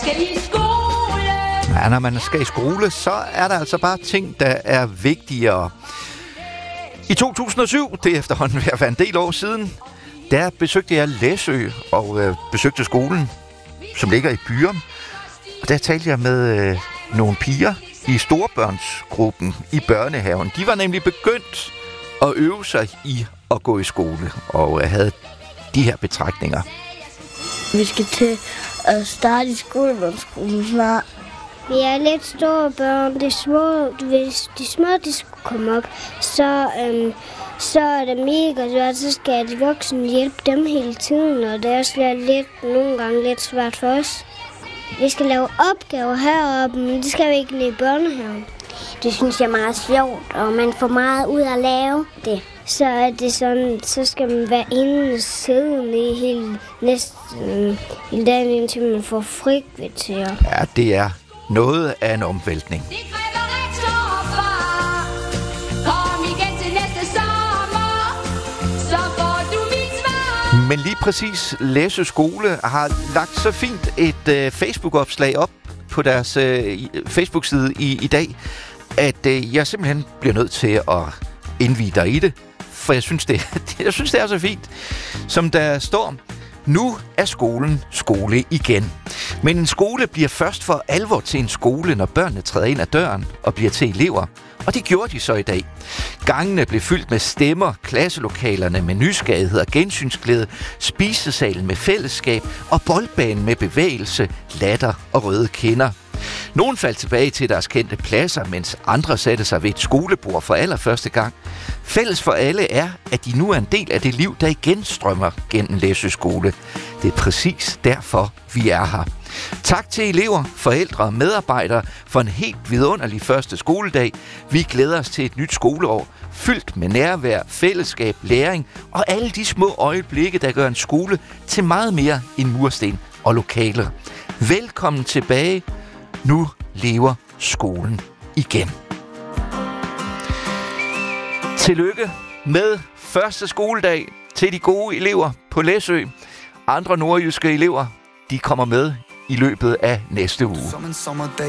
Ja, når man skal i skole, så er der altså bare ting, der er vigtigere. I 2007, det er efterhånden ved at være en del år siden, der besøgte jeg Læsø og besøgte skolen, som ligger i Byrum. Og der talte jeg med nogle piger i storebørnsgruppen i børnehaven. De var nemlig begyndt at øve sig i at gå i skole og havde de her betragtninger. Vi skal til at starte i skolebarnsskolen snart. Vi er lidt store børn. Hvis de små de skulle komme op, så er det mega svært. Så skal de voksne hjælpe dem hele tiden, og det er også nogle gange lidt svært for os. Vi skal lave opgaver heroppe, men det skal vi ikke i børnehaven. Det synes jeg er meget sjovt, og man får meget ud at lave det. Så er det sådan, så skal man være inde og sidde næsten hele dagen, indtil man får frikvarter. Ja, det er noget af en omvæltning. Men lige præcis Læsø Skole har lagt så fint et Facebook-opslag op på deres Facebook-side i dag, at jeg simpelthen bliver nødt til at indvie dig i det, for jeg synes, det er så fint, som der står: nu er skolen skole igen. Men en skole bliver først for alvor til en skole, når børnene træder ind ad døren og bliver til elever. Og det gjorde de så i dag. Gangene blev fyldt med stemmer, klasselokalerne med nysgerrighed og gensynsglæde, spisesalen med fællesskab og boldbanen med bevægelse, latter og røde kinder. Nogle faldt tilbage til deres kendte pladser, mens andre satte sig ved et skolebord for allerførste gang. Fælles for alle er, at de nu er en del af det liv, der igen strømmer gennem Læsø Skole. Det er præcis derfor, vi er her. Tak til elever, forældre og medarbejdere for en helt vidunderlig første skoledag. Vi glæder os til et nyt skoleår, fyldt med nærvær, fællesskab, læring og alle de små øjeblikke, der gør en skole til meget mere end mursten og lokaler. Velkommen tilbage. Nu lever skolen igen. Tillykke med første skoledag til de gode elever på Læsø. Andre nordjyske elever, de kommer med i løbet af næste uge.